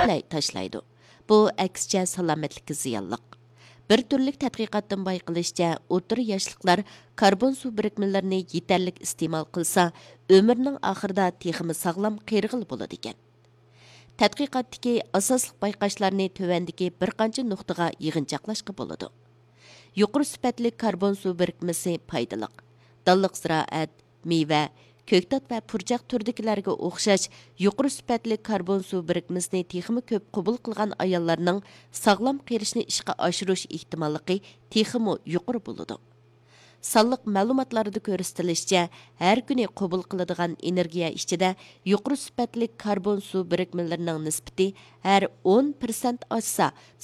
tashlaydi. Bu aksicha salomatlikka ziyonliq. Bir turlik tadqiqotdan bayqilishicha, o'tir yoshliklar karbon suv birikmalarini yetarlik iste'mol qilsa, umrning oxirida texmi sog'lom qerg'il bo'ladi ekan. Tadqiqotdagi asosli bayqashlarni tövəndiki bir qancha nuqtaga yig'inchoqlashga bo'ladi. Yuqori sifatli karbon suv birikmasi foydali. Dalliq ziroat, meva, ko'ktat va purjaq turdikilarga o'xshash yuqori sifatli karbon suv birikmasini texmi ko'p qabul qilgan ayollarning sog'lom qerishni ishga oshirish ehtimolligi texmi yuqori bo'ladi. Sonliq ma'lumotlarda ko'rsatilishicha, har kuni qabul qiladigan energiya ichida yuqori sifatli karbon suv birikmalarining nisbati har 10% oshsa,